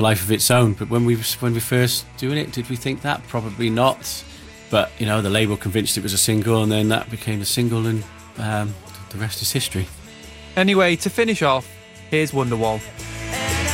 life of its own. But when we first doing it, did we think that? Probably not. But the label convinced it was a single, and then that became a single, and the rest is history. Anyway, to finish off, here's Wonderwall.